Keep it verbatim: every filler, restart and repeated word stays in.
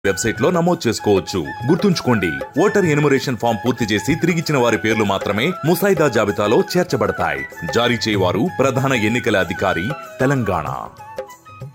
Website లో నమోదు చేసుకోవచ్చు. గుర్తుంచుకోండి, ఓటర్ ఎన్యుమరేషన్ ఫామ్ పూర్తి చేసి తిరిగిచ్చిన వారి పేర్లు మాత్రమే ముసాయిదా జాబితాలో చేర్చబడతాయి. జారీ చేయవారు ప్రధాన ఎన్నికల అధికారి, తెలంగాణ.